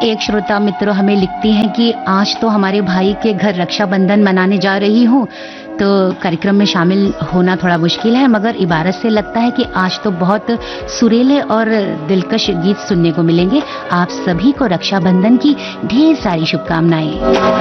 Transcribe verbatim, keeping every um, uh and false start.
एक श्रोता मित्र हमें लिखती हैं कि आज तो हमारे भाई के घर रक्षाबंधन मनाने जा रही हूँ, तो कार्यक्रम में शामिल होना थोड़ा मुश्किल है, मगर इबारत से लगता है कि आज तो बहुत सुरीले और दिलकश गीत सुनने को मिलेंगे। आप सभी को रक्षाबंधन की ढेर सारी शुभकामनाएं।